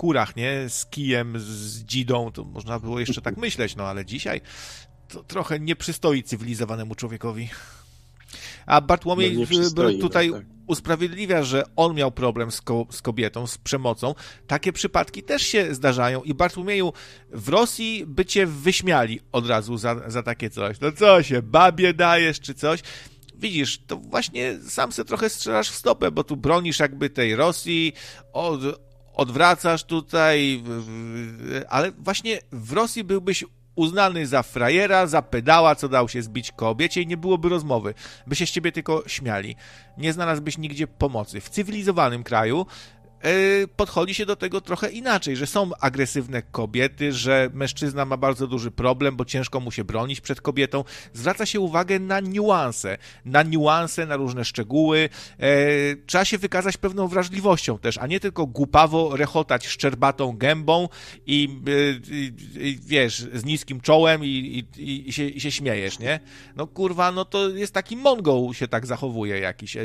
skórach, nie? Z kijem, z dzidą, to można było jeszcze tak myśleć, no ale dzisiaj to trochę nie przystoi cywilizowanemu człowiekowi. A Bartłomiej tutaj usprawiedliwia, że on miał problem z kobietą, z przemocą. Takie przypadki też się zdarzają i Bartłomieju, w Rosji by cię wyśmiali od razu za takie coś. No co się, babie dajesz czy coś? Widzisz, to właśnie sam se trochę strzelasz w stopę, bo tu bronisz jakby tej Rosji, odwracasz tutaj, ale właśnie w Rosji byłbyś uznany za frajera, za pedała, co dał się zbić kobiecie i nie byłoby rozmowy. By się z ciebie tylko śmiali. Nie znalazłbyś nigdzie pomocy. W cywilizowanym kraju podchodzi się do tego trochę inaczej, że są agresywne kobiety, że mężczyzna ma bardzo duży problem, bo ciężko mu się bronić przed kobietą. Zwraca się uwagę na niuanse, na różne szczegóły. Trzeba się wykazać pewną wrażliwością też, a nie tylko głupawo rechotać szczerbatą gębą i wiesz, z niskim czołem i się śmiejesz, nie? No kurwa, no to jest taki Mongol się tak zachowuje jakiś.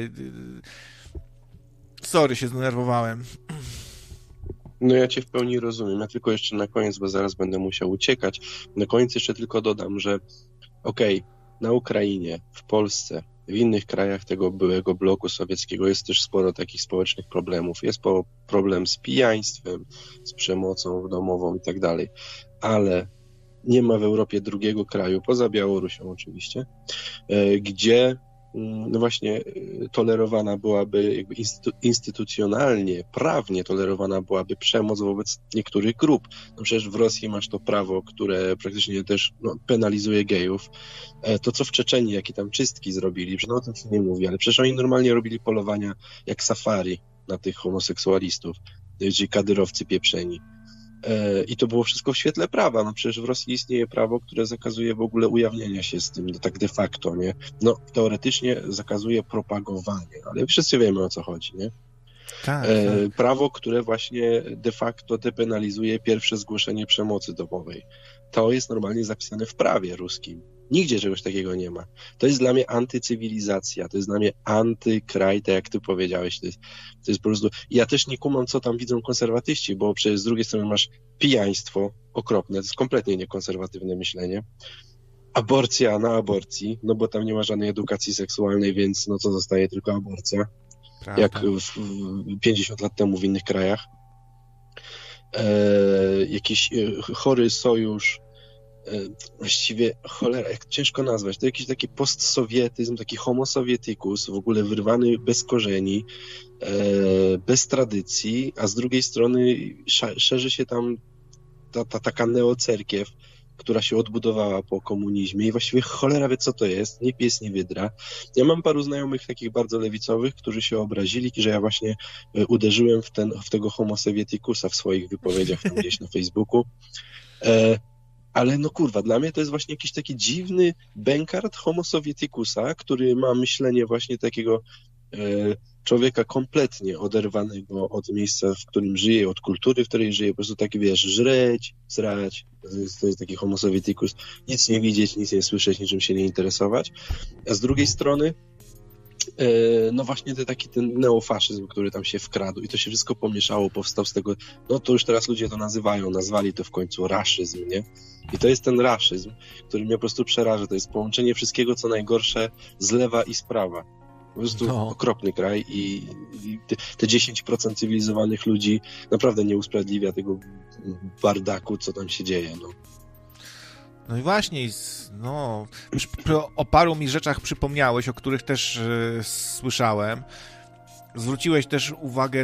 Sorry, się zdenerwowałem. No ja cię w pełni rozumiem. Ja tylko jeszcze na koniec, bo zaraz będę musiał uciekać. Na koniec jeszcze tylko dodam, że na Ukrainie, w Polsce, w innych krajach tego byłego bloku sowieckiego jest też sporo takich społecznych problemów. Jest problem z pijaństwem, z przemocą domową i tak dalej. Ale nie ma w Europie drugiego kraju, poza Białorusią oczywiście, gdzie no właśnie tolerowana byłaby jakby instytucjonalnie, prawnie tolerowana byłaby przemoc wobec niektórych grup. No przecież w Rosji masz to prawo, które praktycznie też penalizuje gejów. To, co w Czeczenii, jakie tam czystki zrobili, no o tym się nie mówi, ale przecież oni normalnie robili polowania jak safari na tych homoseksualistów, czyli kadyrowcy pieprzeni. I to było wszystko w świetle prawa. No przecież w Rosji istnieje prawo, które zakazuje w ogóle ujawniania się z tym, no tak de facto, nie? No teoretycznie zakazuje propagowania, ale wszyscy wiemy, o co chodzi, nie? Tak. Prawo, które właśnie de facto depenalizuje pierwsze zgłoszenie przemocy domowej. To jest normalnie zapisane w prawie ruskim. Nigdzie czegoś takiego nie ma. To jest dla mnie antycywilizacja, to jest dla mnie antykraj, tak jak ty powiedziałeś. To jest po prostu... Ja też nie kumam, co tam widzą konserwatyści, bo przecież z drugiej strony masz pijaństwo okropne, to jest kompletnie niekonserwatywne myślenie. Aborcja na aborcji, no bo tam nie ma żadnej edukacji seksualnej, więc no co zostaje, tylko aborcja. Prawda. Jak 50 lat temu w innych krajach. Jakiś chory sojusz, właściwie, cholera, jak ciężko nazwać, to jakiś taki postsowietyzm, taki homo sovieticus, w ogóle wyrwany bez korzeni, bez tradycji, a z drugiej strony szerzy się tam ta taka neocerkiew, która się odbudowała po komunizmie i właściwie cholera wie, co to jest, nie pies, nie wydra. Ja mam paru znajomych takich bardzo lewicowych, którzy się obrazili, że ja właśnie uderzyłem w tego homo sovieticusa w swoich wypowiedziach tam gdzieś na Facebooku. Ale no kurwa, dla mnie to jest właśnie jakiś taki dziwny bękart homo sovieticusa, który ma myślenie właśnie takiego człowieka kompletnie oderwanego od miejsca, w którym żyje, od kultury, w której żyje, po prostu taki, wiesz, żreć, srać, to jest taki homo sovieticus, nic nie widzieć, nic nie słyszeć, niczym się nie interesować, a z drugiej strony no właśnie ten neofaszyzm, który tam się wkradł i to się wszystko pomieszało, powstał z tego, no to już teraz ludzie to nazwali to w końcu raszyzm, nie? I to jest ten raszyzm, który mnie po prostu przeraża, to jest połączenie wszystkiego, co najgorsze z lewa i z prawa. Po prostu okropny kraj i te 10% cywilizowanych ludzi naprawdę nie usprawiedliwia tego bardaku, co tam się dzieje, no. No i właśnie, o paru mi rzeczach przypomniałeś, o których też słyszałem. Zwróciłeś też uwagę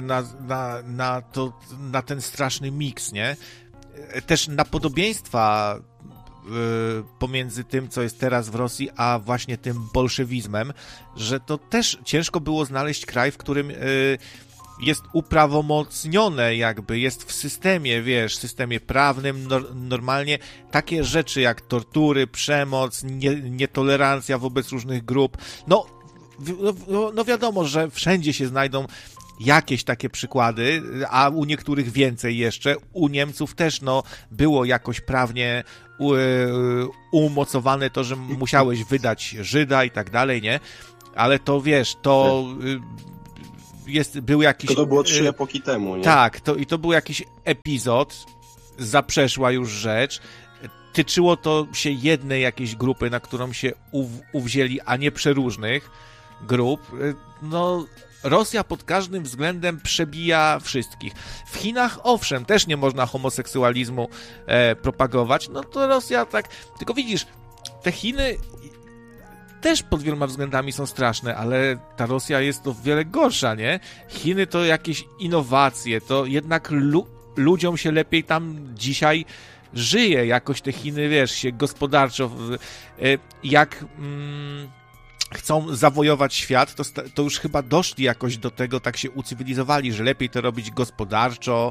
na ten straszny miks, nie? Też na podobieństwa pomiędzy tym, co jest teraz w Rosji, a właśnie tym bolszewizmem, że to też ciężko było znaleźć kraj, w którym jest uprawomocnione jakby, jest w systemie, wiesz, systemie prawnym, normalnie takie rzeczy jak tortury, przemoc, nietolerancja wobec różnych grup, no wiadomo, że wszędzie się znajdą jakieś takie przykłady, a u niektórych więcej jeszcze, u Niemców też, było jakoś prawnie umocowane to, że musiałeś wydać Żyda i tak dalej, nie? Ale to, wiesz, to był jakiś... To było 3 epoki temu, nie? Tak, to był jakiś epizod, zaprzeszła już rzecz, tyczyło to się jednej jakiejś grupy, na którą się uwzięli, a nie przeróżnych grup. No, Rosja pod każdym względem przebija wszystkich. W Chinach, owszem, też nie można homoseksualizmu propagować, no to Rosja tak... Tylko widzisz, te Chiny też pod wieloma względami są straszne, ale ta Rosja jest o wiele gorsza, nie? Chiny to jakieś innowacje, to jednak ludziom się lepiej tam dzisiaj żyje, jakoś te Chiny, wiesz, się gospodarczo, jak chcą zawojować świat, to już chyba doszli jakoś do tego, tak się ucywilizowali, że lepiej to robić gospodarczo.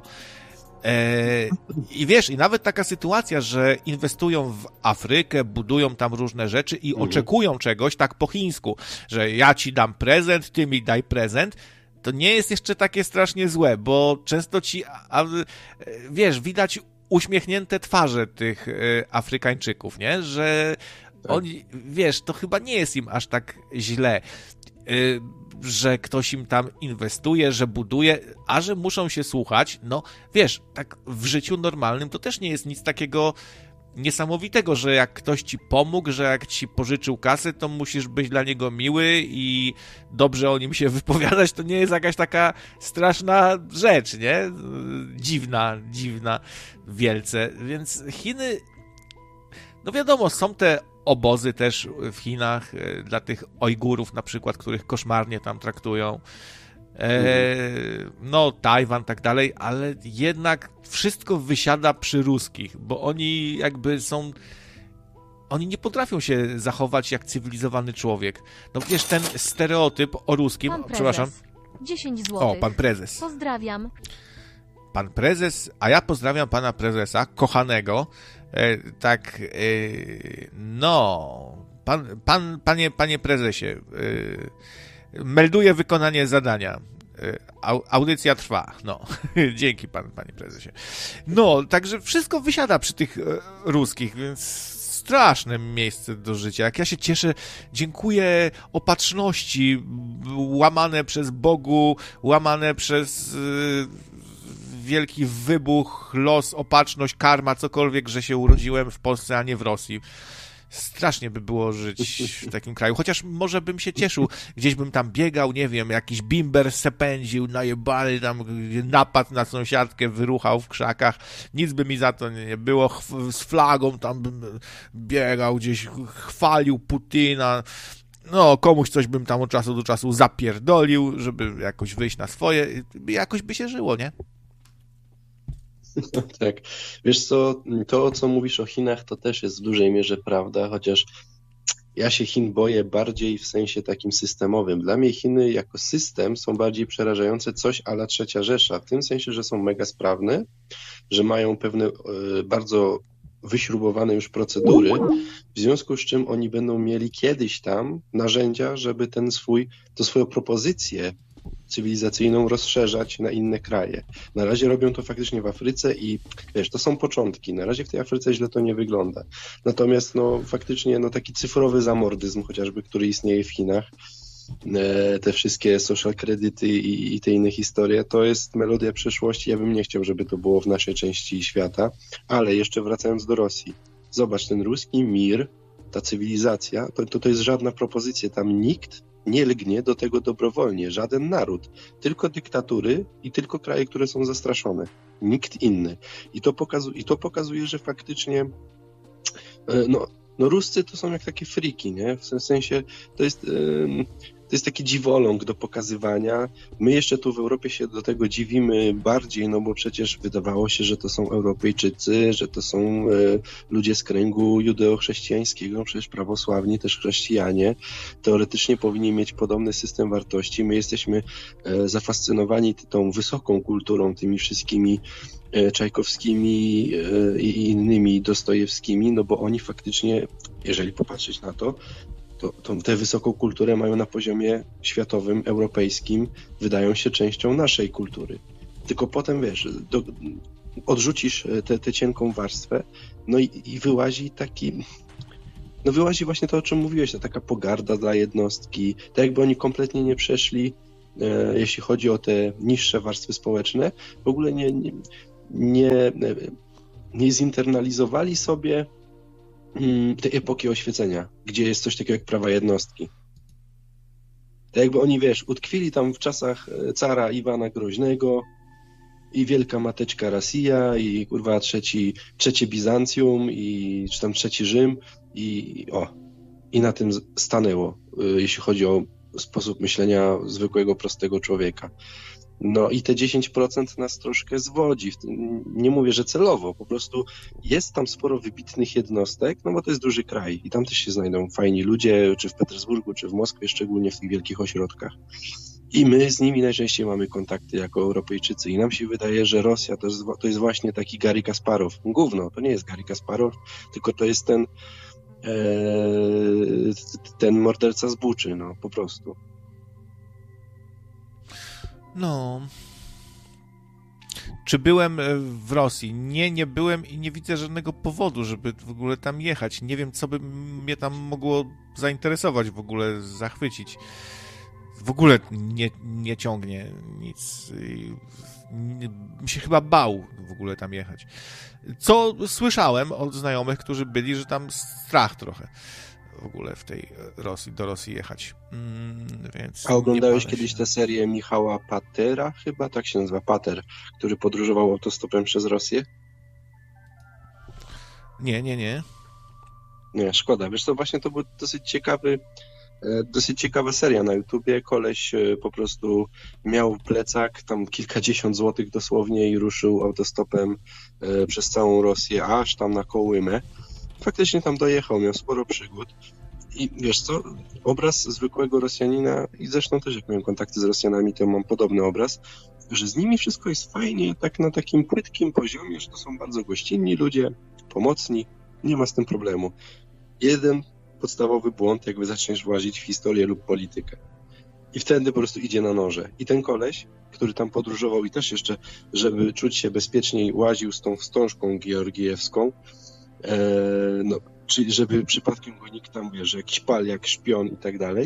I wiesz, i nawet taka sytuacja, że inwestują w Afrykę, budują tam różne rzeczy i oczekują czegoś tak po chińsku, że ja ci dam prezent, ty mi daj prezent, to nie jest jeszcze takie strasznie złe, bo często wiesz, widać uśmiechnięte twarze tych Afrykańczyków, nie? Że oni, wiesz, to chyba nie jest im aż tak źle, że ktoś im tam inwestuje, że buduje, a że muszą się słuchać, no wiesz, tak w życiu normalnym to też nie jest nic takiego niesamowitego, że jak ktoś ci pomógł, że jak ci pożyczył kasę, to musisz być dla niego miły i dobrze o nim się wypowiadać, to nie jest jakaś taka straszna rzecz, nie? Dziwna, wielce. Więc Chiny, no wiadomo, są te obozy też w Chinach dla tych Ojgurów na przykład, których koszmarnie tam traktują. No, Tajwan, tak dalej, ale jednak wszystko wysiada przy ruskich, bo oni jakby oni nie potrafią się zachować jak cywilizowany człowiek. No wiesz, ten stereotyp o ruskim, pan prezes, przepraszam. 10 zł. O, pan prezes. Pozdrawiam. Pan prezes, a ja pozdrawiam pana prezesa, kochanego. No, panie prezesie, melduję wykonanie zadania. Audycja trwa. No, dzięki panie prezesie. No, także wszystko wysiada przy tych ruskich, więc straszne miejsce do życia. Jak ja się cieszę, dziękuję opatrzności, łamane przez Bogu, łamane przez wielki wybuch, los, opatrzność, karma, cokolwiek, że się urodziłem w Polsce, a nie w Rosji. Strasznie by było żyć w takim kraju. Chociaż może bym się cieszył, gdzieś bym tam biegał, nie wiem, jakiś bimber se pędził, najebany tam napadł na sąsiadkę, wyruchał w krzakach. Nic by mi za to nie było. Z flagą tam bym biegał, gdzieś chwalił Putina. No, komuś coś bym tam od czasu do czasu zapierdolił, żeby jakoś wyjść na swoje. Jakoś by się żyło, nie? Tak. Wiesz co, to co mówisz o Chinach, to też jest w dużej mierze prawda, chociaż ja się Chin boję bardziej w sensie takim systemowym. Dla mnie Chiny jako system są bardziej przerażające coś a la Trzecia Rzesza, w tym sensie, że są mega sprawne, że mają pewne bardzo wyśrubowane już procedury, w związku z czym oni będą mieli kiedyś tam narzędzia, żeby swoją propozycję cywilizacyjną rozszerzać na inne kraje. Na razie robią to faktycznie w Afryce i wiesz, to są początki. Na razie w tej Afryce źle to nie wygląda. Natomiast faktycznie taki cyfrowy zamordyzm chociażby, który istnieje w Chinach, te wszystkie social kredyty i te inne historie, to jest melodia przyszłości. Ja bym nie chciał, żeby to było w naszej części świata, ale jeszcze wracając do Rosji. Zobacz, ten ruski mir, ta cywilizacja, to jest żadna propozycja. Tam nikt nie lgnie do tego dobrowolnie, żaden naród, tylko dyktatury i tylko kraje, które są zastraszone. Nikt inny. I to pokazuje, że faktycznie Ruscy to są jak takie friki, nie? W sensie to jest taki dziwoląg do pokazywania. My jeszcze tu w Europie się do tego dziwimy bardziej, no bo przecież wydawało się, że to są Europejczycy, że to są ludzie z kręgu judeo-chrześcijańskiego, przecież prawosławni, też chrześcijanie. Teoretycznie powinni mieć podobny system wartości. My jesteśmy zafascynowani tą wysoką kulturą, tymi wszystkimi Czajkowskimi i innymi Dostojewskimi, no bo oni faktycznie, jeżeli popatrzeć na to tę wysoką kulturę mają na poziomie światowym, europejskim, wydają się częścią naszej kultury. Tylko potem, wiesz, odrzucisz tę cienką warstwę, no i wyłazi wyłazi właśnie to, o czym mówiłeś, taka pogarda dla jednostki, tak jakby oni kompletnie nie przeszli jeśli chodzi o te niższe warstwy społeczne, w ogóle nie zinternalizowali sobie tej epoki oświecenia, gdzie jest coś takiego jak prawa jednostki. Tak jakby oni, utkwili tam w czasach cara Iwana Groźnego i wielka mateczka Rosja i kurwa trzecie Bizancjum i czy tam trzeci Rzym i na tym stanęło, jeśli chodzi o sposób myślenia zwykłego, prostego człowieka. No i te 10% nas troszkę zwodzi. Nie mówię, że celowo, po prostu jest tam sporo wybitnych jednostek, no bo to jest duży kraj i tam też się znajdą fajni ludzie, czy w Petersburgu, czy w Moskwie, szczególnie w tych wielkich ośrodkach. I my z nimi najczęściej mamy kontakty jako Europejczycy i nam się wydaje, że Rosja to jest właśnie taki Garry Kasparow. Gówno, to nie jest Garry Kasparow, tylko to jest ten morderca z Buczy, no po prostu. No. Czy byłem w Rosji? Nie byłem i nie widzę żadnego powodu, żeby w ogóle tam jechać. Nie wiem, co by mnie tam mogło zainteresować, w ogóle zachwycić. W ogóle nie ciągnie nic. Mi się chyba bał w ogóle tam jechać. Co słyszałem od znajomych, którzy byli, że tam strach trochę w ogóle w tej Rosji, do Rosji jechać. Więc a oglądałeś kiedyś tę serię Michała Patera, chyba tak się nazywa, Pater, który podróżował autostopem przez Rosję? Nie. Nie, szkoda. Wiesz co, właśnie to był dosyć ciekawa seria na YouTubie. Koleś po prostu miał plecak, tam kilkadziesiąt złotych dosłownie i ruszył autostopem przez całą Rosję, aż tam na Kołymę. Faktycznie tam dojechał, miał sporo przygód. I wiesz co, obraz zwykłego Rosjanina, i zresztą też jak miałem kontakty z Rosjanami, to mam podobny obraz, że z nimi wszystko jest fajnie, tak na takim płytkim poziomie, że to są bardzo gościnni ludzie, pomocni, nie ma z tym problemu. Jeden podstawowy błąd, jakby zaczniesz włazić w historię lub politykę. I wtedy po prostu idzie na noże. I ten koleś, który tam podróżował i też jeszcze, żeby czuć się bezpieczniej, łaził z tą wstążką georgijewską, czyli żeby przypadkiem go nikt tam, że jakiś jak szpion i tak dalej,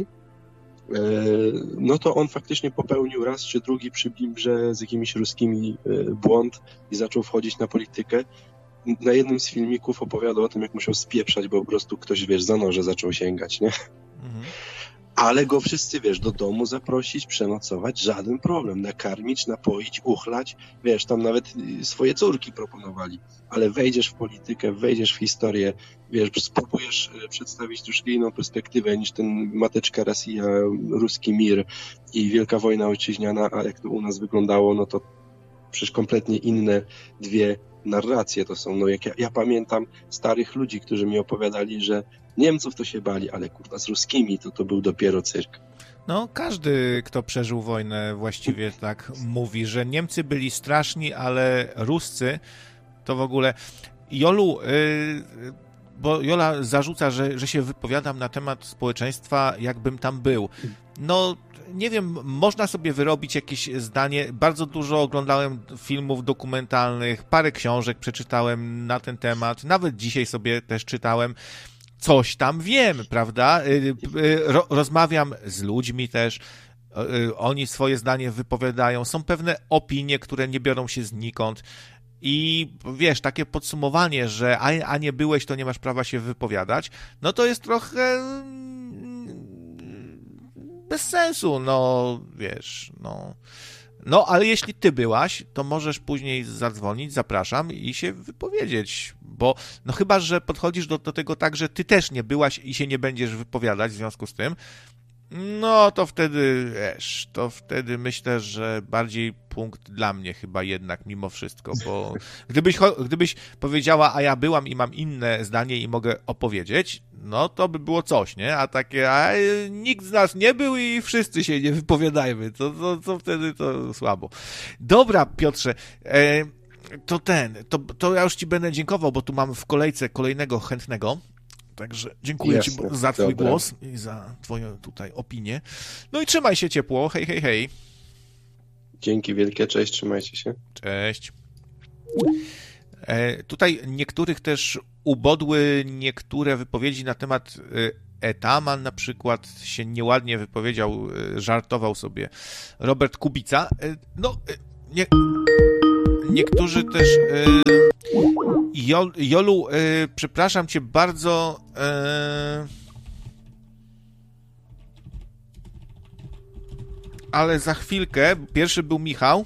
no to on faktycznie popełnił raz czy drugi przy Bimbrze z jakimiś ruskimi błąd i zaczął wchodzić na politykę. Na jednym z filmików opowiadał o tym, jak musiał spieprzać, bo po prostu ktoś, za noże zaczął sięgać, nie? Mhm. Ale go wszyscy, do domu zaprosić, przenocować, żaden problem. Nakarmić, napoić, uchlać. Tam nawet swoje córki proponowali. Ale wejdziesz w politykę, wejdziesz w historię, spróbujesz przedstawić troszkę inną perspektywę niż ten mateczka Rosja, ruski mir i Wielka Wojna Ojczyźniana, a jak to u nas wyglądało, no to przecież kompletnie inne dwie narracje to są. No jak ja pamiętam starych ludzi, którzy mi opowiadali, że Niemców to się bali, ale kurwa z ruskimi to był dopiero cyrk. No, każdy, kto przeżył wojnę, właściwie tak mówi, że Niemcy byli straszni, ale Ruscy to w ogóle... Jolu, bo Jola zarzuca, że się wypowiadam na temat społeczeństwa, jakbym tam był. No, nie wiem, można sobie wyrobić jakieś zdanie. Bardzo dużo oglądałem filmów dokumentalnych, parę książek przeczytałem na ten temat, nawet dzisiaj sobie też czytałem. Coś tam wiem, prawda? Rozmawiam z ludźmi też, oni swoje zdanie wypowiadają, są pewne opinie, które nie biorą się znikąd i takie podsumowanie, że a nie byłeś, to nie masz prawa się wypowiadać, no to jest trochę bez sensu, No, ale jeśli ty byłaś, to możesz później zadzwonić, zapraszam i się wypowiedzieć, bo no chyba, że podchodzisz do tego tak, że ty też nie byłaś i się nie będziesz wypowiadać w związku z tym, no to wtedy myślę, że bardziej punkt dla mnie chyba jednak mimo wszystko, bo gdybyś powiedziała, a ja byłam i mam inne zdanie i mogę opowiedzieć, no to by było coś, nie? A takie, nikt z nas nie był i wszyscy się nie wypowiadajmy, to wtedy to słabo. Dobra, Piotrze, to ja już ci będę dziękował, bo tu mam w kolejce kolejnego chętnego. Także dziękuję ci za twój głos i za twoją tutaj opinię. No i trzymaj się ciepło. Hej, hej, hej. Dzięki wielkie, cześć, trzymajcie się. Cześć. Tutaj niektórych też ubodły niektóre wypowiedzi na temat Etaman na przykład się nieładnie wypowiedział, żartował sobie. Robert Kubica. Niektórzy też... Jolu, przepraszam cię bardzo... ale za chwilkę, pierwszy był Michał.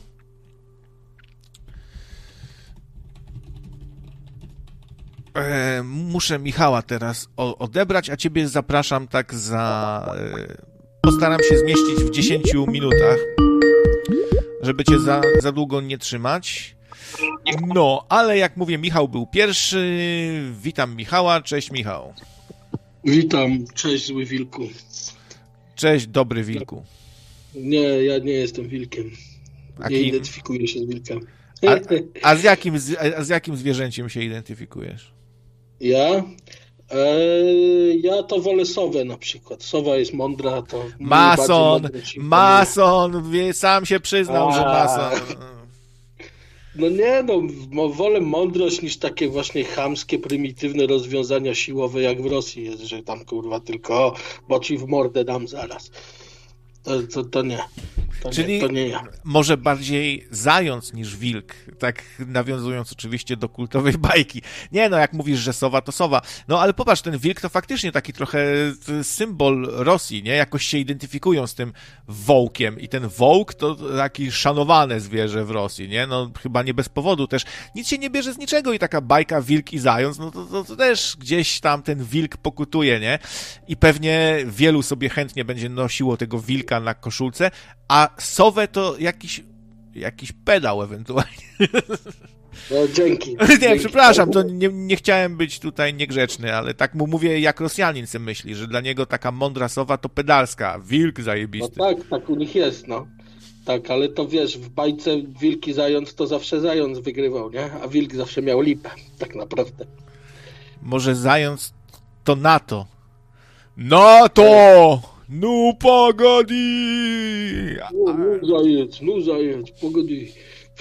Muszę Michała teraz odebrać, a ciebie zapraszam tak za... Postaram się zmieścić w 10 minutach, żeby cię za długo nie trzymać. No, ale jak mówię, Michał był pierwszy. Witam Michała. Cześć, Michał. Witam. Cześć, zły wilku. Cześć, dobry wilku. Nie, ja nie jestem wilkiem. Nie identyfikuję się z wilkiem. A z jakim zwierzęciem się identyfikujesz? Ja? Ja to wolę sowę na przykład. Sowa jest mądra, to... Mason! Sam się przyznał, że mason. No nie, wolę mądrość niż takie właśnie chamskie, prymitywne rozwiązania siłowe jak w Rosji jest, że tam kurwa tylko bo ci w mordę dam zaraz. To nie. Czyli to nie ja. Może bardziej zając niż wilk, tak nawiązując oczywiście do kultowej bajki. Nie no, jak mówisz, że sowa, to sowa. No ale popatrz, ten wilk to faktycznie taki trochę symbol Rosji, nie? Jakoś się identyfikują z tym wołkiem i ten wołk to taki szanowane zwierzę w Rosji, nie? No chyba nie bez powodu też. Nic się nie bierze z niczego i taka bajka wilk i zając, no to też gdzieś tam ten wilk pokutuje, nie? I pewnie wielu sobie chętnie będzie nosiło tego wilka na koszulce, a sowę to jakiś pedał ewentualnie. No, dzięki. Nie, przepraszam, to nie chciałem być tutaj niegrzeczny, ale tak mu mówię, jak Rosjanin se myśli, że dla niego taka mądra sowa to pedalska, wilk zajebisty. No tak u nich jest, no. Tak, ale to wiesz, w bajce wilk i zając to zawsze zając wygrywał, nie? A wilk zawsze miał lipę, tak naprawdę. Może zając to NATO. NATO! No pogodi! No zajec, pogodi.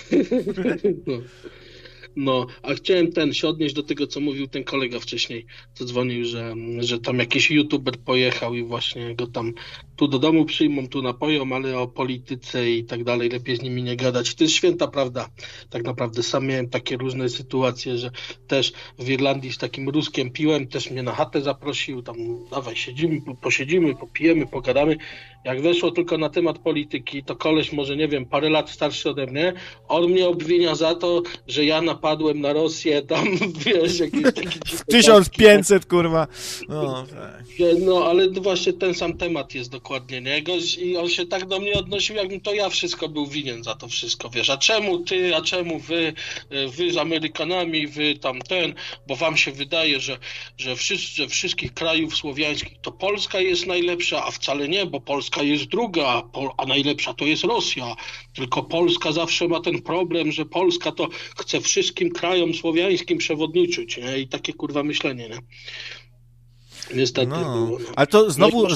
No, a chciałem się odnieść do tego, co mówił ten kolega wcześniej, co dzwonił, że tam jakiś youtuber pojechał i właśnie go tam tu do domu przyjmą, tu napoją, ale o polityce i tak dalej lepiej z nimi nie gadać. To jest święta prawda. Tak naprawdę sam miałem takie różne sytuacje, że też w Irlandii z takim Ruskiem piłem, też mnie na chatę zaprosił, tam dawaj posiedzimy, popijemy, pogadamy. Jak weszło tylko na temat polityki, to koleś może, nie wiem, parę lat starszy ode mnie, on mnie obwinia za to, że ja napadłem na Rosję, tam, wiesz, jakieś takie... W 1500, kurwa. No, tak. No, ale właśnie ten sam temat jest dokładnie, nie? I on się tak do mnie odnosił, jakbym to ja wszystko był winien za to wszystko, wiesz, a czemu ty, a czemu wy z Amerykanami, wy tamten, bo wam się wydaje, że wszystkich krajów słowiańskich to Polska jest najlepsza, a wcale nie, bo Polska jest druga, a najlepsza to jest Rosja, tylko Polska zawsze ma ten problem, że Polska to chce wszystkim krajom słowiańskim przewodniczyć, nie? I takie kurwa myślenie, nie? Niestety było. No. Ale to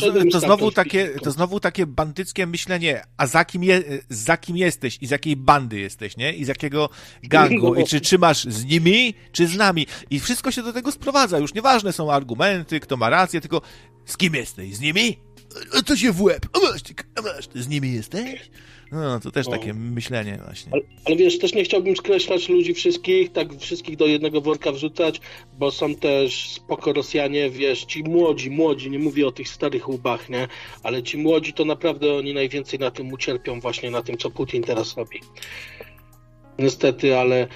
znowu takie bandyckie myślenie, a za kim jesteś i z jakiej bandy jesteś, nie? I z jakiego gangu. I czy trzymasz z nimi, czy z nami. I wszystko się do tego sprowadza. Już nieważne są argumenty, kto ma rację, tylko z kim jesteś? Z nimi? A to się w łeb. A masz, ty z nimi jesteś? No, to też takie myślenie właśnie. Ale wiesz, też nie chciałbym skreślać ludzi wszystkich, tak wszystkich do jednego worka wrzucać, bo są też spoko Rosjanie, wiesz, ci młodzi, nie mówię o tych starych łbach, nie? Ale ci młodzi to naprawdę oni najwięcej na tym ucierpią, właśnie na tym, co Putin teraz robi. Niestety, ale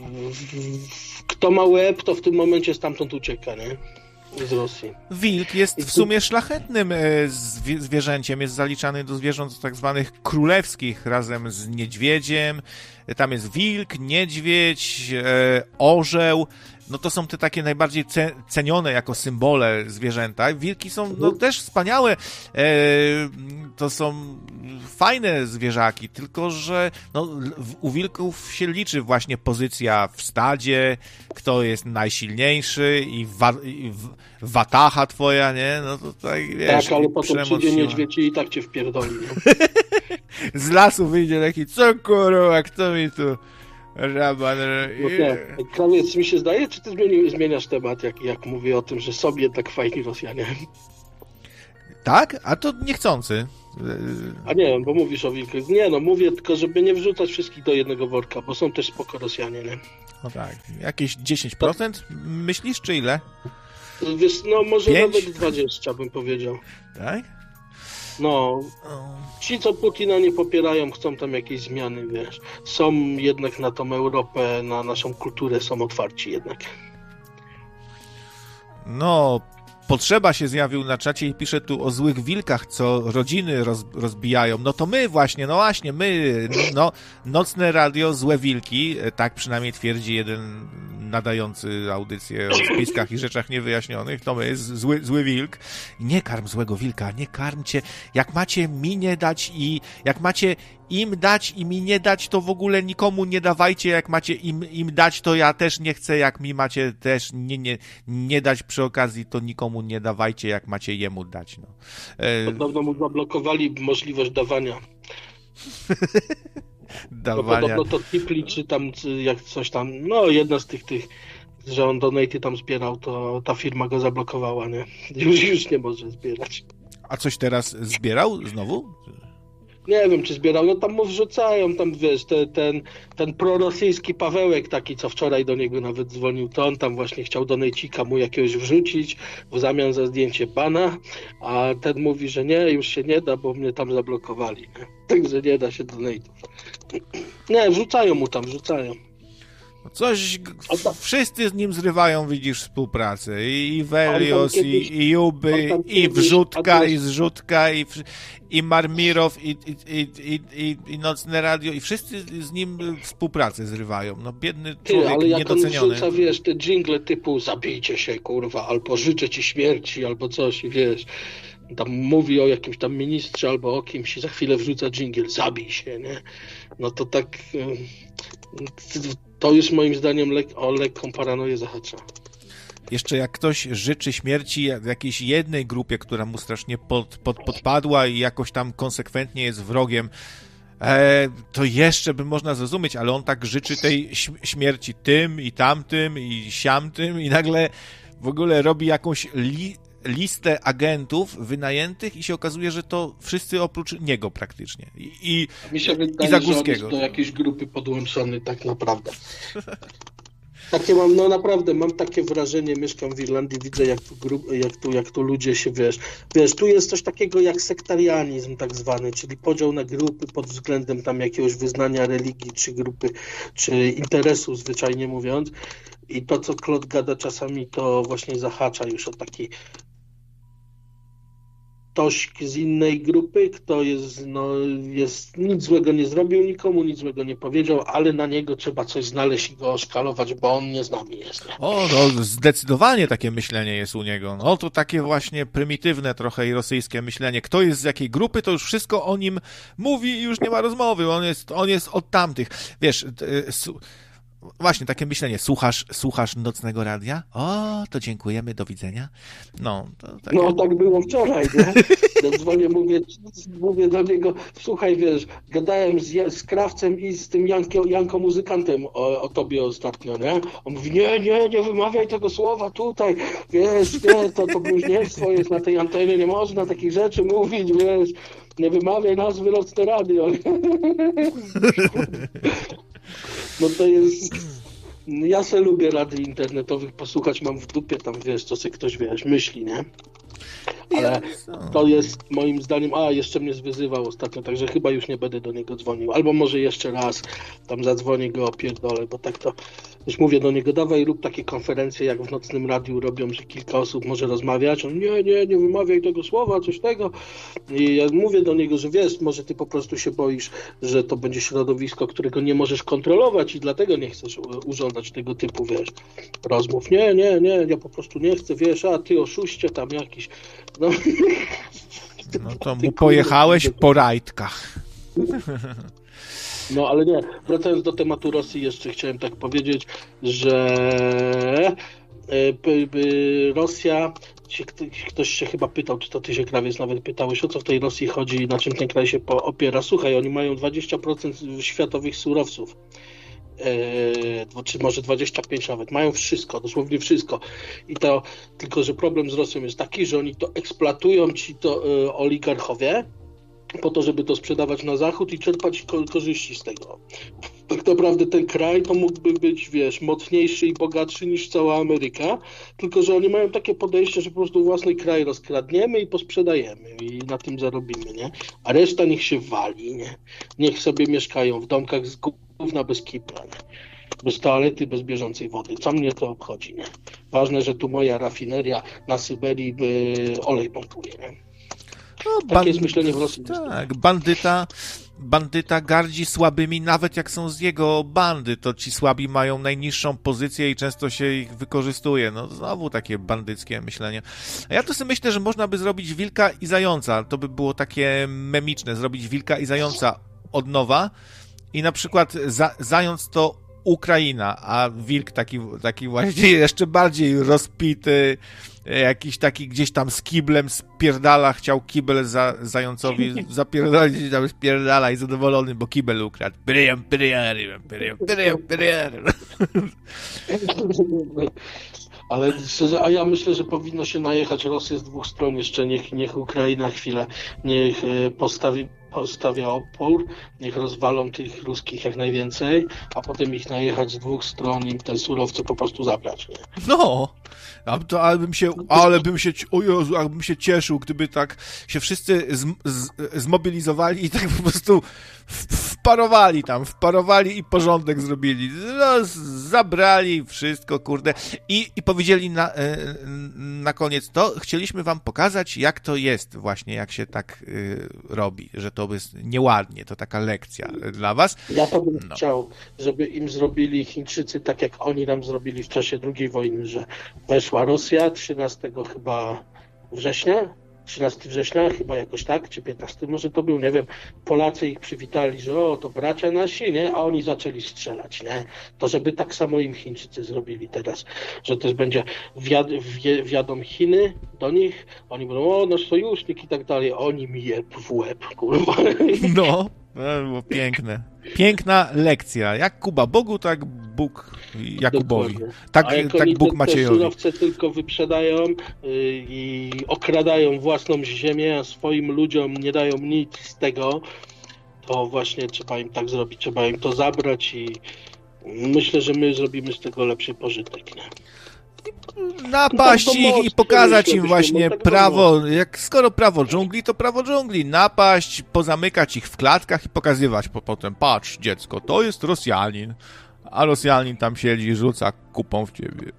kto ma łeb, to w tym momencie stamtąd ucieka, nie? Z Rosji. Wilk jest w sumie szlachetnym zwierzęciem, jest zaliczany do zwierząt tak zwanych królewskich razem z niedźwiedziem. Tam jest wilk, niedźwiedź, orzeł. No to są te takie najbardziej cenione jako symbole zwierzęta. Wilki są też wspaniałe. To są fajne zwierzaki, tylko że u wilków się liczy właśnie pozycja w stadzie, kto jest najsilniejszy i watacha twoja, nie? No to tak, wiesz. Tak, ale potem przyjdzie niedźwiedź i tak cię wpierdoli. No. Z lasu wyjdzie taki, co kurwa, kto mi tu... Krawiec, mi się zdaje, czy ty zmieniasz temat, jak mówię o tym, że są jednak fajni Rosjanie? Tak? A to niechcący. A nie, bo mówisz o wilkach. Nie, no mówię tylko, żeby nie wrzucać wszystkich do jednego worka, bo są też spoko Rosjanie, nie? No tak. Jakieś 10% myślisz, czy ile? Wiesz, no może 5? nawet 20 bym powiedział. Tak? No, ci co Putina nie popierają, chcą tam jakieś zmiany, wiesz. Są jednak na tą Europę, na naszą kulturę są otwarci jednak. No, Potrzeba się zjawił na czacie i pisze tu o złych wilkach, co rodziny rozbijają. No to my właśnie, Nocne Radio, Złe Wilki, tak przynajmniej twierdzi jeden nadający audycję o spiskach i rzeczach niewyjaśnionych, to my, zły wilk. Nie karm złego wilka, nie karmcie. Jak macie mi nie dać i jak macie im dać i mi nie dać, to w ogóle nikomu nie dawajcie. Jak macie im dać, to ja też nie chcę. Jak mi macie też nie dać przy okazji, to nikomu nie dawajcie, jak macie jemu dać. No. Podobno mu zablokowali możliwość dawania. Dawania. No to Tipli, czy tam jak coś tam, no jedna z tych, że on donaty tam zbierał, to ta firma go zablokowała, nie? Już nie może zbierać. A coś teraz zbierał znowu? Nie wiem, czy zbierał, no tam mu wrzucają, tam wiesz, ten prorosyjski Pawełek taki, co wczoraj do niego nawet dzwonił, to on tam właśnie chciał donejcika mu jakiegoś wrzucić w zamian za zdjęcie pana, a ten mówi, że nie, już się nie da, bo mnie tam zablokowali, nie? Także nie da się donejtów. Nie, wrzucają mu tam. Coś, wszyscy z nim zrywają, widzisz, współpracę. I Velios, i Juby, i Wrzutka, i Zrzutka, i Marmirow, i Nocne Radio, i wszyscy z nim współpracę zrywają. No biedny człowiek, ale jak niedoceniony. on wrzuca, wiesz, te dżingle typu zabijcie się, kurwa, albo życzę ci śmierci, albo coś, wiesz. Tam mówi o jakimś tam ministrze albo o kimś i za chwilę wrzuca dżingiel, zabij się, nie? No to tak... To już moim zdaniem o lekką paranoję zahacza. Jeszcze jak ktoś życzy śmierci jakiejś jednej grupie, która mu strasznie podpadła i jakoś tam konsekwentnie jest wrogiem, to jeszcze by można zrozumieć, ale on tak życzy tej śmierci tym i tamtym i siamtym i nagle w ogóle robi jakąś listę agentów wynajętych i się okazuje, że to wszyscy oprócz niego praktycznie. Mi się wydaje, i Zagórskiego. Że on jest do jakiejś grupy podłączony tak naprawdę. Takie mam, no naprawdę, mam takie wrażenie, mieszkam w Irlandii, widzę jak tu ludzie się, wiesz, tu jest coś takiego jak sektarianizm tak zwany, czyli podział na grupy pod względem tam jakiegoś wyznania religii, czy grupy, czy interesu zwyczajnie mówiąc. I to, co Klot gada czasami, to właśnie zahacza już o taki ktoś z innej grupy, kto jest nic złego nie zrobił nikomu, nic złego nie powiedział, ale na niego trzeba coś znaleźć i go oszkalować, bo on nie z nami jest. Nie? O, no zdecydowanie takie myślenie jest u niego. No to takie właśnie prymitywne trochę i rosyjskie myślenie. Kto jest z jakiej grupy, to już wszystko o nim mówi i już nie ma rozmowy. On jest od tamtych. Wiesz... Właśnie, takie myślenie. Słuchasz Nocnego Radia? O, to dziękujemy, do widzenia. No, takie... No tak było wczoraj, nie? Dzwonię, mówię do niego, słuchaj, wiesz, gadałem z Krawcem i z tym Janko muzykantem o tobie ostatnio, nie? On mówi, nie wymawiaj tego słowa tutaj, wiesz, nie, to bluźnierstwo jest na tej antenie, nie można takich rzeczy mówić, wiesz, nie wymawiaj nazwy Nocne Radio. No to jest... Ja se lubię radiów internetowych posłuchać, mam w dupie tam, wiesz, co sobie ktoś, wiesz, myśli, nie? Ale to jest moim zdaniem... jeszcze mnie zwyzywał ostatnio, także chyba już nie będę do niego dzwonił. Albo może jeszcze raz tam zadzwonię, go opierdolę, bo tak to... Już mówię do niego, dawaj rób takie konferencje, jak w Nocnym Radiu robią, że kilka osób może rozmawiać. On nie wymawiaj tego słowa, coś tego. I ja mówię do niego, że wiesz, może ty po prostu się boisz, że to będzie środowisko, którego nie możesz kontrolować i dlatego nie chcesz urządzać tego typu, wiesz, rozmów. Nie, ja po prostu nie chcę, wiesz, a ty oszuście tam jakiś. No to mu pojechałeś po rajtkach. No ale nie, wracając do tematu Rosji, jeszcze chciałem tak powiedzieć, że Rosja, ktoś się chyba pytał, czy to ty się, Krawiec, nawet pytałeś, o co w tej Rosji chodzi, na czym ten kraj się opiera. Słuchaj, oni mają 20% światowych surowców czy może 25 nawet, mają wszystko, dosłownie wszystko. I to tylko, że problem z Rosją jest taki, że oni to eksploatują ci to oligarchowie po to, żeby to sprzedawać na zachód i czerpać korzyści z tego. Tak naprawdę ten kraj to mógłby być, wiesz, mocniejszy i bogatszy niż cała Ameryka, tylko że oni mają takie podejście, że po prostu własny kraj rozkradniemy i posprzedajemy i na tym zarobimy, nie? A reszta niech się wali, nie? Niech sobie mieszkają w domkach z gówna bez kibla, nie? Bez toalety, bez bieżącej wody. Co mnie to obchodzi, nie? Ważne, że tu moja rafineria na Syberii olej pompuje, nie? No, takie jest myślenie w Rosji. Tak, bandyta gardzi słabymi, nawet jak są z jego bandy, to ci słabi mają najniższą pozycję i często się ich wykorzystuje. No znowu takie bandyckie myślenie. A ja to sobie myślę, że można by zrobić wilka i zająca. To by było takie memiczne, zrobić wilka i zająca od nowa i na przykład zając to Ukraina, a wilk taki właśnie jeszcze bardziej rozpity, jakiś taki gdzieś tam z kiblem spierdala, chciał kibel zającowi zapierdolić, tam spierdala i zadowolony, bo kibel ukradł. Ale szczerze, a ja myślę, że powinno się najechać Rosję z dwóch stron jeszcze, niech Ukraina chwilę, niech postawia opór, niech rozwalą tych ruskich jak najwięcej, a potem ich najechać z dwóch stron i te surowce po prostu zabrać, nie? No, bym się cieszył, gdyby tak się wszyscy zmobilizowali i tak po prostu wparowali i porządek zrobili. No, zabrali wszystko, kurde. I powiedzieli na koniec to, chcieliśmy wam pokazać, jak to jest właśnie, jak się tak robi, że to jest nieładnie, to taka lekcja dla was. Ja to bym chciał, żeby im zrobili Chińczycy tak, jak oni nam zrobili w czasie II wojny, że weszła Rosja 13 chyba września, 13 września, chyba jakoś tak, czy 15, może to był, nie wiem, Polacy ich przywitali, że to bracia nasi, nie, a oni zaczęli strzelać, nie, to żeby tak samo im Chińczycy zrobili teraz, że też będzie wjadą Chiny do nich, oni będą, nasz sojusznik i tak dalej, oni mi jeb w łeb, kurwa. No, to było piękne. Piękna lekcja. Jak Kuba Bogu, tak Bóg Jakubowi. Tak Bóg Maciejowi. Te surowce tylko wyprzedają i okradają własną ziemię, a swoim ludziom nie dają nic z tego, to właśnie trzeba im tak zrobić, trzeba im to zabrać i myślę, że my zrobimy z tego lepszy pożytek, nie? Napaść ich i pokazać im właśnie prawo, skoro prawo dżungli, to prawo dżungli. Napaść, pozamykać ich w klatkach i pokazywać potem, patrz dziecko, to jest Rosjanin, a Rosjanin tam siedzi i rzuca kupą w ciebie.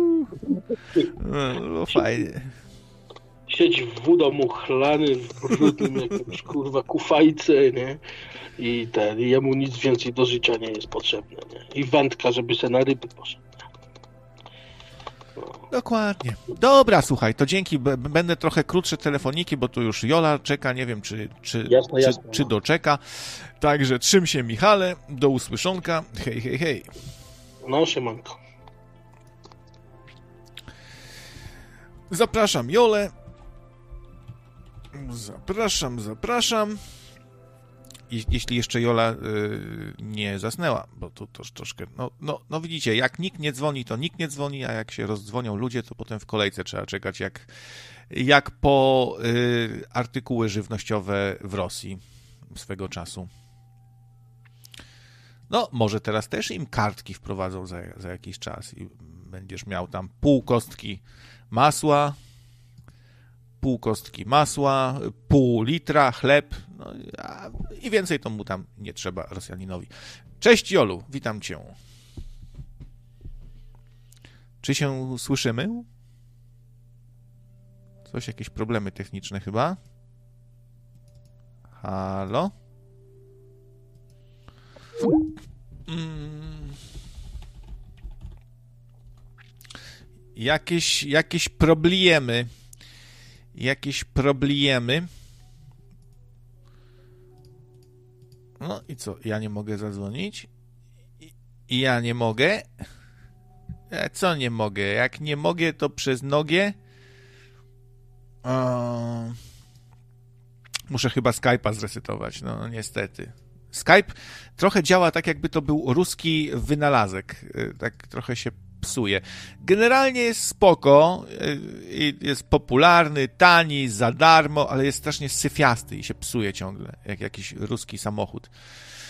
No fajnie. Siedzi w domu chlany, w brudnym jakimś kurwa kufajce, nie? I jemu nic więcej do życia nie jest potrzebne, nie? I wędka, żeby se na ryby poszedł. Dokładnie. Dobra, słuchaj, to dzięki. Będę trochę krótsze telefoniki, bo tu już Jola czeka, nie wiem, czy doczeka. Także trzym się, Michale. Do usłyszonka. Hej, hej, hej. No, siemanko. Zapraszam Jolę. Zapraszam. Jeśli jeszcze Jola nie zasnęła, bo tu troszkę, no widzicie, jak nikt nie dzwoni, to nikt nie dzwoni, a jak się rozdzwonią ludzie, to potem w kolejce trzeba czekać, jak po artykuły żywnościowe w Rosji swego czasu. No, może teraz też im kartki wprowadzą za jakiś czas i będziesz miał tam pół kostki masła, pół litra chleb, no, i więcej to mu tam nie trzeba Rosjaninowi. Cześć Jolu, witam cię. Czy się słyszymy? Jakieś problemy techniczne chyba? Halo? Jakieś problemy. No i co? Ja nie mogę zadzwonić? I ja nie mogę? Co nie mogę? Jak nie mogę, to przez nogę? Muszę chyba Skype'a zresetować. No niestety. Skype trochę działa tak, jakby to był ruski wynalazek. Tak trochę się psuje. Generalnie jest spoko, jest popularny, tani, za darmo, ale jest strasznie syfiasty i się psuje ciągle, jak jakiś ruski samochód.